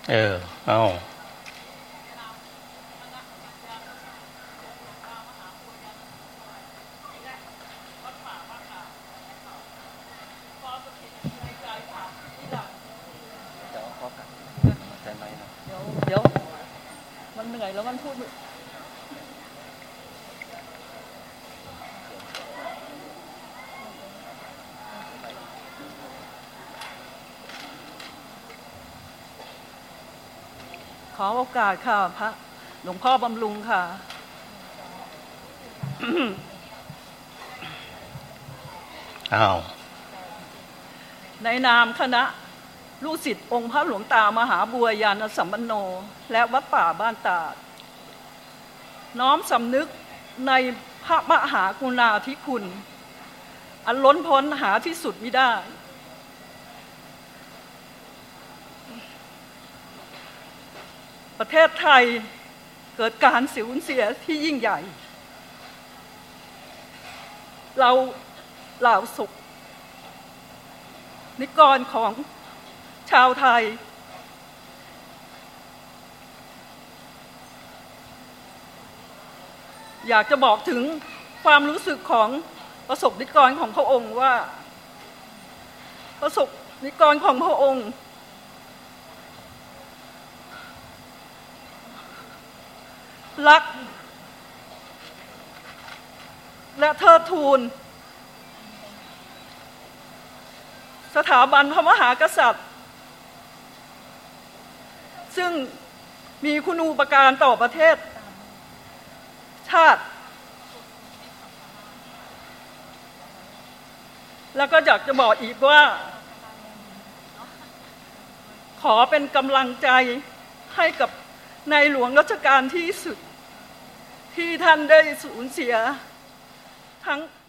เอาเดี๋ยวมันเหนื่อยแล้วมันพูดขอโอกาสค่ะพระหลวงพ่อบำรุงค่ะ ในนามคณะลูกศิษย์องค์พระหลวงตามหาบัวยานสัมปันโนและวัดป่าบ้านตาดน้อมสำนึกในพระมหากรุณาธิคุณอันล้นพ้นหาที่สุดมิได้ประเทศไทยเกิดการสูญเสียที่ยิ่งใหญ่เราเหล่าสุขนิกรของชาวไทยอยากจะบอกถึงความรู้สึกของประสบนิกรของพระองค์ว่าประสบนิกรของพระองค์รักและเทิดทูนสถาบันพระมหากษัตริย์ซึ่งมีคุณูปการต่อประเทศชาติแล้วก็อยากจะบอกอีกว่าขอเป็นกำลังใจให้กับในหลวงรัชกาลที่10ที่ท่านได้สูญเสียทั้ง